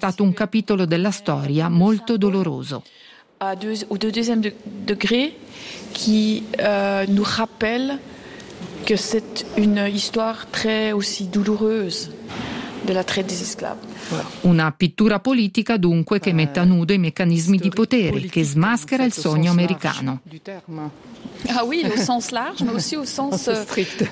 stato un capitolo della storia molto doloroso. Au deuxième degré qui nous rappelle que c'est une histoire très aussi douloureuse de la traite des esclaves. Una pittura politica dunque che mette a nudo i meccanismi di potere, che smaschera il sogno americano. Ah oui, au sens large, ma aussi au sens strict.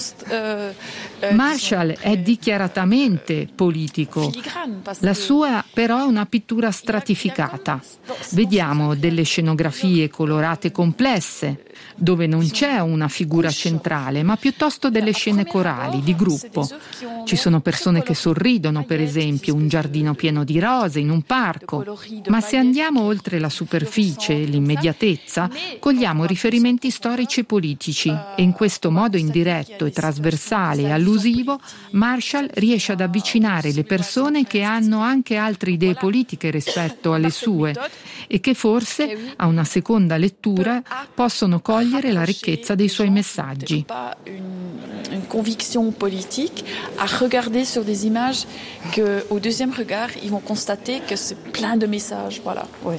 Marshall è dichiaratamente politico. La sua però è una pittura stratificata. Vediamo delle scenografie colorate complesse, dove non c'è una figura centrale, ma piuttosto delle scene corali, di gruppo. Ci sono persone che sorridono, per esempio, un giardino pieno di rose in un parco. Ma se andiamo oltre la superficie e l'immediatezza, cogliamo riferimenti storici e politici, e in questo modo indiretto e trasversale e allusivo Marshall riesce ad avvicinare le persone che hanno anche altre idee politiche rispetto alle sue e che forse a una seconda lettura possono cogliere la ricchezza dei suoi messaggi. Une conviction politique à regarder sur des images que au deuxième regard ils vont constater que c'est plein de messages, voilà. Ouais.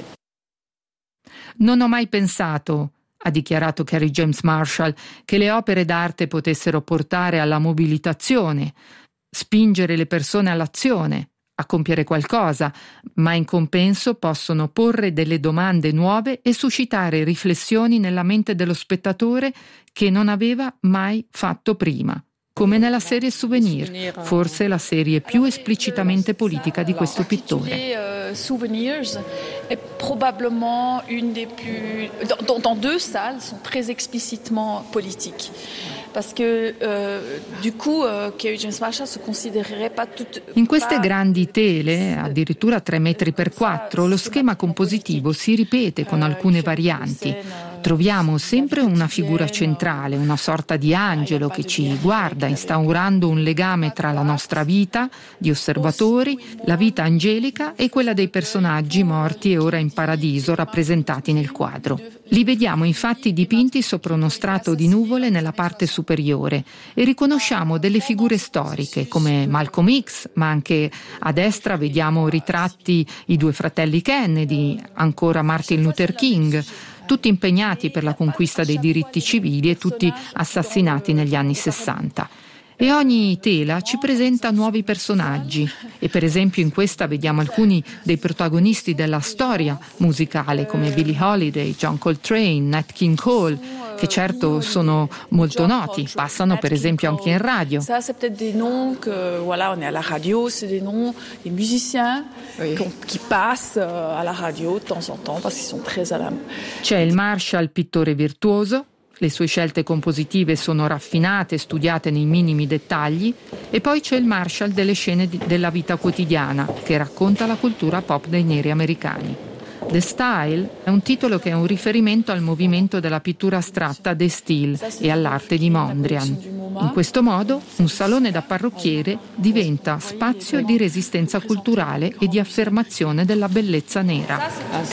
Non ho mai pensato, ha dichiarato Kerry James Marshall, che le opere d'arte potessero portare alla mobilitazione, spingere le persone all'azione, a compiere qualcosa, ma in compenso possono porre delle domande nuove e suscitare riflessioni nella mente dello spettatore che non aveva mai fatto prima, come nella serie Souvenir, forse la serie più esplicitamente politica di questo pittore. Souvenirs est probablement une des plus dans deux salles sont très explicitement politiques. Parce que du coup Kerry James Marshall se considérerait pas toute. In queste grandi tele, addirittura 3 metri per 4, lo schema compositivo si ripete con alcune varianti. Troviamo sempre una figura centrale, una sorta di angelo che ci guarda, instaurando un legame tra la nostra vita di osservatori, la vita angelica e quella dei personaggi morti e ora in paradiso rappresentati nel quadro. Li vediamo infatti dipinti sopra uno strato di nuvole nella parte superiore e riconosciamo delle figure storiche come Malcolm X, ma anche a destra vediamo ritratti i 2 fratelli Kennedy, ancora Martin Luther King, tutti impegnati per la conquista dei diritti civili e tutti assassinati negli anni 60. E ogni tela ci presenta nuovi personaggi e per esempio in questa vediamo alcuni dei protagonisti della storia musicale come Billie Holiday, John Coltrane, Nat King Cole, che certo sono molto noti, passano per esempio anche in radio. Ça c'est peut-être des noms que voilà, on est à la radio, c'est des noms des musiciens qui passent à la radio de temps en temps parce qu'ils sont très à la. C'è il Marshall pittore virtuoso. Le sue scelte compositive sono raffinate, studiate nei minimi dettagli, e poi c'è il Marshall delle scene della vita quotidiana, che racconta la cultura pop dei neri americani. The Style è un titolo che è un riferimento al movimento della pittura astratta De Stijl e all'arte di Mondrian. In questo modo, un salone da parrucchiere diventa spazio di resistenza culturale e di affermazione della bellezza nera.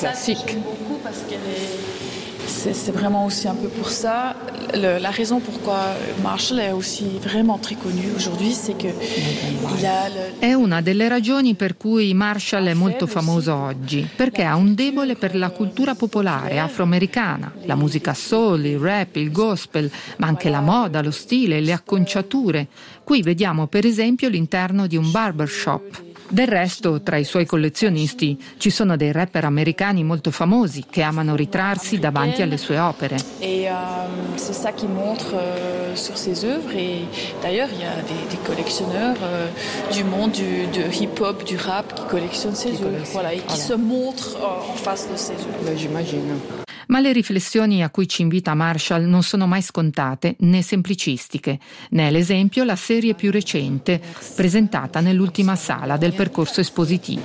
C'est vraiment aussi un peu pour ça. La raison pourquoi Marshall est aussi vraiment très connu aujourd'hui, c'est que è una delle ragioni per cui Marshall è molto famoso oggi, perché ha un debole per la cultura popolare afroamericana, la musica soul, il rap, il gospel, ma anche la moda, lo stile, le acconciature. Qui vediamo per esempio l'interno di un barbershop. Del resto, tra i suoi collezionisti ci sono dei rapper americani molto famosi che amano ritrarsi davanti alle sue opere. Et c'est ça qui montre sur ses œuvres. Et d'ailleurs, il y a des collectionneurs du monde du hip-hop, du rap qui collectionnent ses œuvres, voilà, et qui se montrent en face de ses œuvres. J'imagine. Ma le riflessioni a cui ci invita Marshall non sono mai scontate né semplicistiche, ne è l'esempio la serie più recente, presentata nell'ultima sala del percorso espositivo.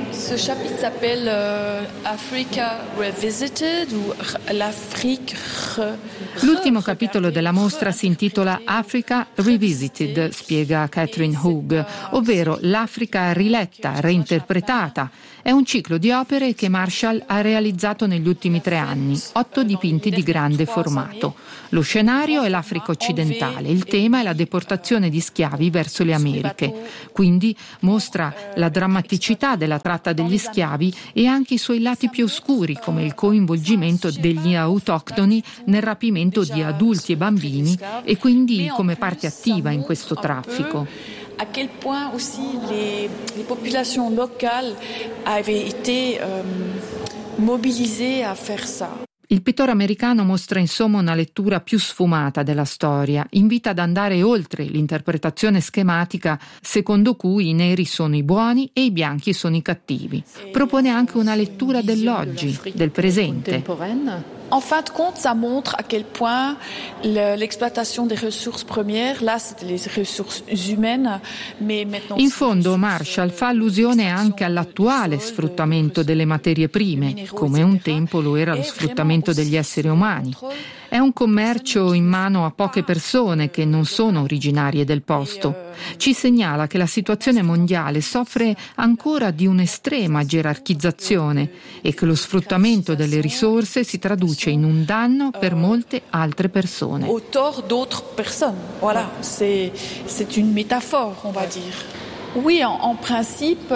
Ce chapitre s'appelle Africa Revisited ou l'Afrique. L'ultimo capitolo della mostra si intitola Africa Revisited, spiega Catherine Hoog, ovvero l'Africa riletta, reinterpretata. È un ciclo di opere che Marshall ha realizzato negli ultimi 3 anni, 8 dipinti di grande formato. Lo scenario è l'Africa occidentale, il tema è la deportazione di schiavi verso le Americhe. Quindi mostra la drammaticità della tratta degli schiavi e anche i suoi lati più oscuri, come il coinvolgimento degli autoctoni nel rapimento di adulti e bambini e quindi come parte attiva in questo traffico. À quel point aussi les populations locales avaient été mobilisées à faire ça. Il pittore americano mostra insomma una lettura più sfumata della storia, invita ad andare oltre l'interpretazione schematica secondo cui i neri sono i buoni e i bianchi sono i cattivi. Propone anche una lettura dell'oggi, del presente. En fin de compte, ça montre à quel point l'exploitation des ressources premières, là c'était les ressources humaines, mais maintenant... In fondo Marshall fa allusione anche all'attuale sfruttamento delle materie prime, come un tempo lo era lo sfruttamento degli esseri umani. È un commercio in mano a poche persone che non sono originarie del posto. Ci segnala che la situazione mondiale soffre ancora di un'estrema gerarchizzazione e che lo sfruttamento delle risorse si traduce in un danno per molte altre persone. Au tort d'autres personnes. Voilà, c'est une métaphore, on va dire. Oui, en principe,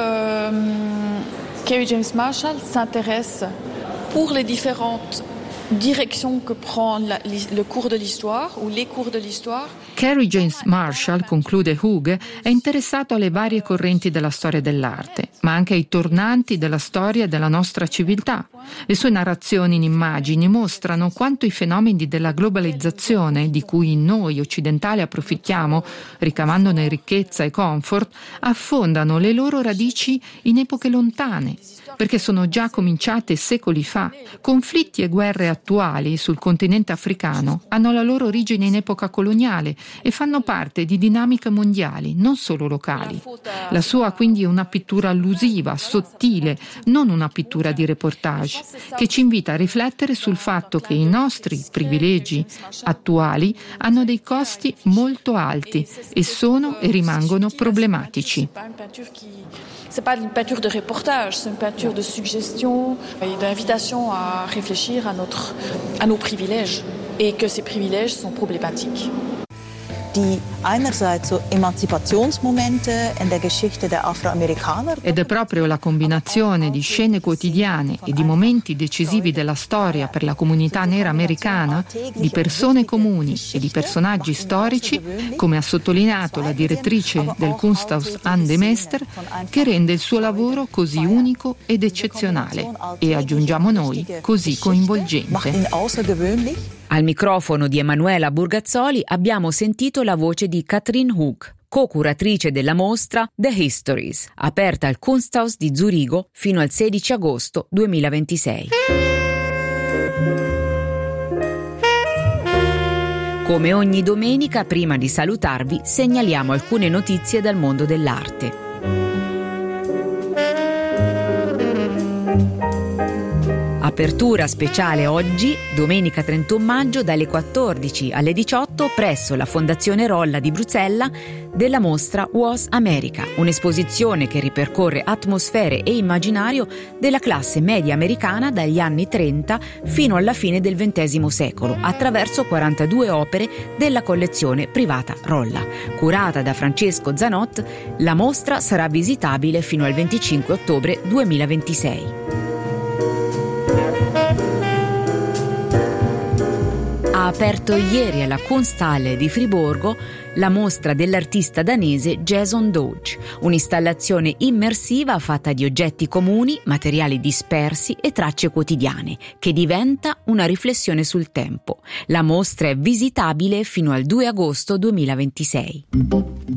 Kerry James Marshall s'intéresse pour les différentes direction que prend le cours de l'histoire ou les cours de l'histoire. Kerry James Marshall, conclude Hoog, è interessato alle varie correnti della storia dell'arte, ma anche ai tornanti della storia della nostra civiltà. Le sue narrazioni in immagini mostrano quanto i fenomeni della globalizzazione, di cui noi occidentali approfittiamo, ricavandone ricchezza e comfort, affondano le loro radici in epoche lontane, perché sono già cominciate secoli fa. Conflitti e guerre attuali sul continente africano hanno la loro origine in epoca coloniale e fanno parte di dinamiche mondiali, non solo locali. La sua quindi è una pittura allusiva, sottile, non una pittura di reportage, che ci invita a riflettere sul fatto che i nostri privilegi attuali hanno dei costi molto alti e sono e rimangono problematici. C'est pas une peinture de reportage, c'est une peinture de suggestion et d'invitation à réfléchir à nos privilèges et que ces privilèges sont problématiques. Die einerseits so Emanzipationsmomente in der Geschichte der Afroamerikaner. Ed è proprio la combinazione di scene quotidiane e di momenti decisivi della storia per la comunità nera americana, di persone comuni e di personaggi storici, come ha sottolineato la direttrice del Kunsthaus Anne de Meester, che rende il suo lavoro così unico ed eccezionale e, aggiungiamo noi, così coinvolgente. Al microfono di Emanuela Burgazzoli abbiamo sentito la voce di Catherine Hoog, co-curatrice della mostra The Histories, aperta al Kunsthaus di Zurigo fino al 16 agosto 2026. Come ogni domenica, prima di salutarvi, segnaliamo alcune notizie dal mondo dell'arte. Apertura speciale oggi, domenica 31 maggio, dalle 14 alle 18 presso la Fondazione Rolla di Bruxelles della mostra Was America, un'esposizione che ripercorre atmosfere e immaginario della classe media americana dagli anni 30 fino alla fine del XX secolo, attraverso 42 opere della collezione privata Rolla. Curata da Francesco Zanot, la mostra sarà visitabile fino al 25 ottobre 2026. Ha aperto ieri alla Kunsthalle di Friburgo la mostra dell'artista danese Jason Dodge, un'installazione immersiva fatta di oggetti comuni, materiali dispersi e tracce quotidiane, che diventa una riflessione sul tempo. La mostra è visitabile fino al 2 agosto 2026.